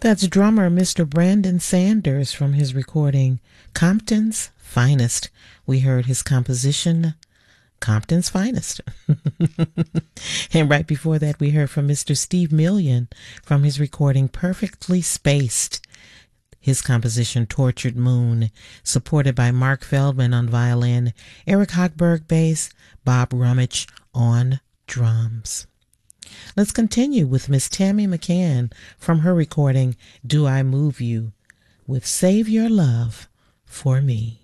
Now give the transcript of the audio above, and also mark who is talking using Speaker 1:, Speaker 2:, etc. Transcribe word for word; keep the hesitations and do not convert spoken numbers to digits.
Speaker 1: That's drummer Mister Brandon Sanders from his recording Compton's Finest. We heard his composition Compton's Finest. And right before that we heard from Mister Steve Million from his recording Perfectly Spaced. His composition Tortured Moon, supported by Mark Feldman on violin, Eric Hochberg bass, Bob Rummich on drums. Let's continue with Miss Tammy McCann from her recording Do I Move You with Save Your Love for Me.